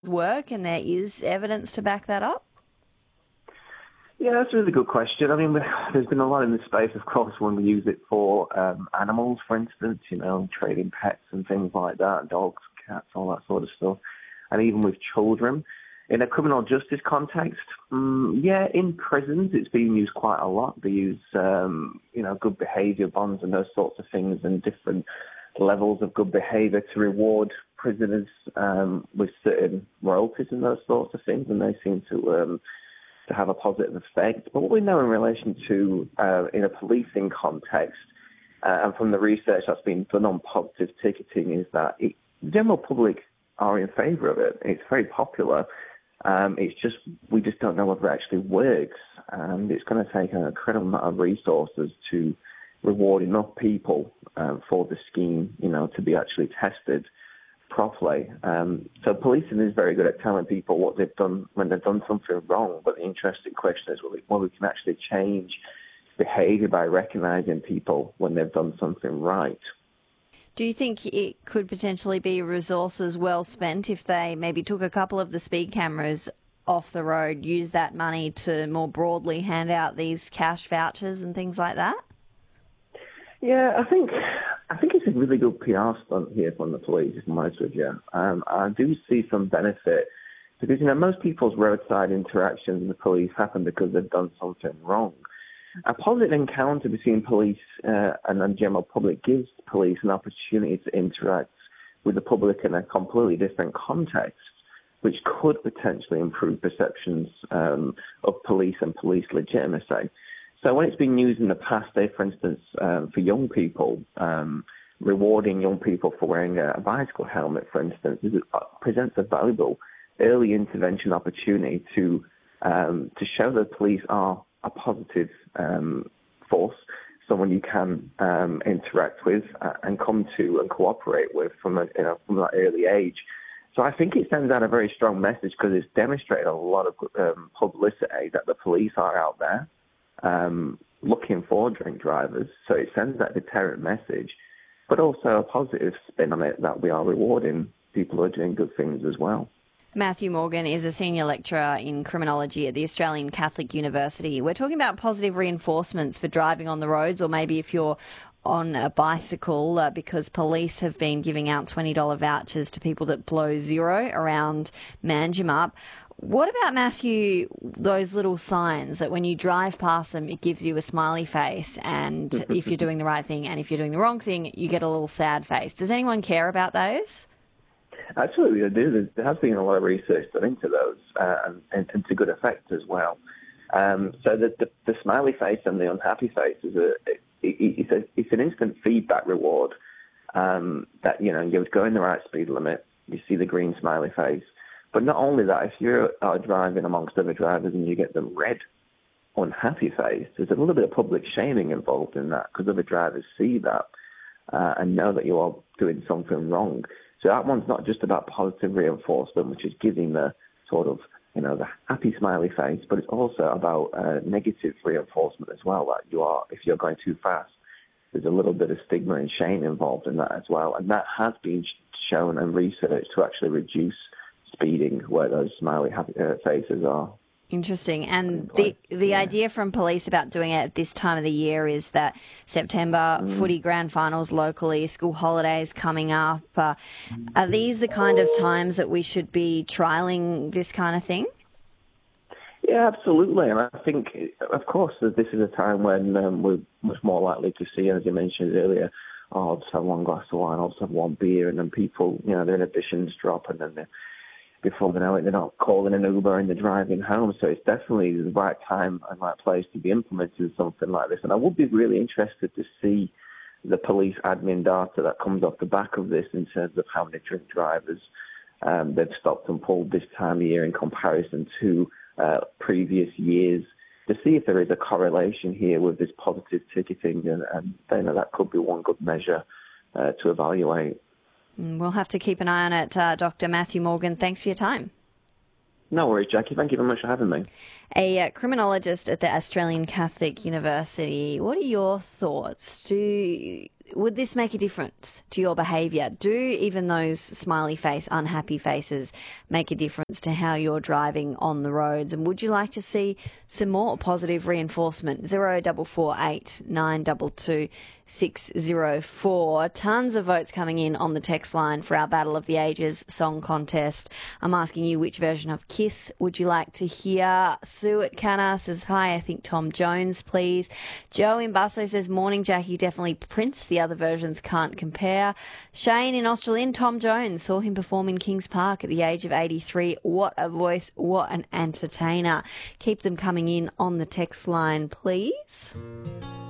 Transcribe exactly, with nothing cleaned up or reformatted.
work and there is evidence to back that up? Yeah, that's a really good question. I mean, there's been a lot in this space, of course, when we use it for um, animals, for instance, you know, trading pets and things like that, dogs, cats, all that sort of stuff, and even with children. In a criminal justice context, um, yeah, in prisons it's being used quite a lot. They use, um, you know, good behaviour bonds and those sorts of things and different levels of good behaviour to reward prisoners um, with certain royalties and those sorts of things, and they seem to... Um, to have a positive effect. But what we know in relation to, uh, in a policing context, uh, and from the research that's been done on positive ticketing, is that it, the general public are in favour of it. It's very popular. Um, it's just, we just don't know whether it actually works. And it's going to take an incredible amount of resources to reward enough people um, for the scheme, you know, to be actually tested properly. Um, so policing is very good at telling people what they've done when they've done something wrong. But the interesting question is whether well, we can actually change behaviour by recognising people when they've done something right. Do you think it could potentially be resources well spent if they maybe took a couple of the speed cameras off the road, use that money to more broadly hand out these cash vouchers and things like that? Yeah, I think I think it's a really good P R stunt here from the police, if I'm honest with you. Um, I do see some benefit because, you know, most people's roadside interactions with the police happen because they've done something wrong. A positive encounter between police uh, and the general public gives police an opportunity to interact with the public in a completely different context, which could potentially improve perceptions um, of police and police legitimacy. So when it's been used in the past, say, for instance, um, for young people, um, rewarding young people for wearing a, a bicycle helmet, for instance, it presents a valuable early intervention opportunity to um, to show that police are a positive um, force, someone you can um, interact with uh, and come to and cooperate with from a, you know, from that early age. So I think it sends out a very strong message because it's demonstrated a lot of um, publicity that the police are out there um, looking for drink drivers. So it sends that deterrent message, but also a positive spin on it that we are rewarding people who are doing good things as well. Matthew Morgan is a senior lecturer in criminology at the Australian Catholic University. We're talking about positive reinforcements for driving on the roads, or maybe if you're on a bicycle, uh, because police have been giving out twenty dollars vouchers to people that blow zero around Manjimup. What about, Matthew, those little signs that when you drive past them, it gives you a smiley face, and if you're doing the right thing and if you're doing the wrong thing, you get a little sad face? Does anyone care about those? Absolutely, they do. There has been a lot of research done into those, uh, and, and to good effect as well. Um, so the, the, the smiley face and the unhappy face is a, it, it's, a, it's an instant feedback reward um, that, you know, you're going the right speed limit, you see the green smiley face. But not only that, if you're uh, driving amongst other drivers and you get the red unhappy face, there's a little bit of public shaming involved in that because other drivers see that uh, and know that you are doing something wrong. So that one's not just about positive reinforcement, which is giving the sort of, you know, the happy smiley face, but it's also about uh, negative reinforcement as well, that you are, if you're going too fast, there's a little bit of stigma and shame involved in that as well. And that has been shown and researched to actually reduce speeding where those smiley happy uh, faces are. Interesting. And the the yeah. idea from police about doing it at this time of the year is that September, mm. footy grand finals locally, school holidays coming up. Uh, are these the kind of times that we should be trialling this kind of thing? Yeah, absolutely. And I think, of course, that this is a time when um, we're much more likely to see, as you mentioned earlier, oh, I'll just have one glass of wine, I'll just have one beer, and then people, you know, their inhibitions drop, and then they're before they know it, they're not calling an Uber and they're driving home. So it's definitely the right time and right place to be implementing something like this. And I would be really interested to see the police admin data that comes off the back of this in terms of how many drink drivers um, they've stopped and pulled this time of year in comparison to uh, previous years, to see if there is a correlation here with this positive ticketing. And, and then that could be one good measure uh, to evaluate. We'll have to keep an eye on it. Uh, Doctor Matthew Morgan, thanks for your time. No worries, Jackie. Thank you very much for having me. A uh, criminologist at the Australian Catholic University. What are your thoughts? Do would this make a difference to your behaviour? Do even those smiley face, unhappy faces make a difference to how you're driving on the roads? And would you like to see some more positive reinforcement? Zero double four eight nine double two six zero four. Tons of votes coming in on the text line for our Battle of the Ages song contest. I'm asking you, which version of Kiss would you like to hear? Sue at Canna says, hi, I think Tom Jones, please. Joe in Busso says, morning, Jackie, definitely Prince. The other versions can't compare. Shane in Australian, Tom Jones, saw him perform in Kings Park at the age of eighty-three. What a voice, what an entertainer. Keep them coming in on the text line, please.